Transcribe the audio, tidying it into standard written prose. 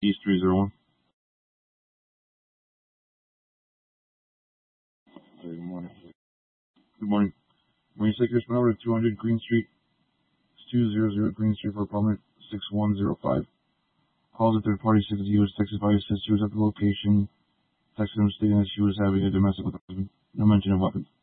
East 301. Good morning. Good morning. Marine Seekers went over to 200 Green Street, 200 Green Street for apartment 6105. Calls a third party said that he was texted by his sister who was at the location, texted him stating that she was having a domestic with her husband. No mention of weapons.